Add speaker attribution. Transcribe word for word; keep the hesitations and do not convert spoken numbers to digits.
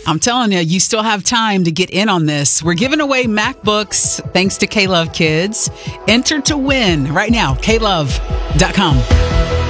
Speaker 1: I'm telling you, you still have time to get in on this. We're giving away MacBooks thanks to K-Love Kids. Enter to win right now, K love dot com.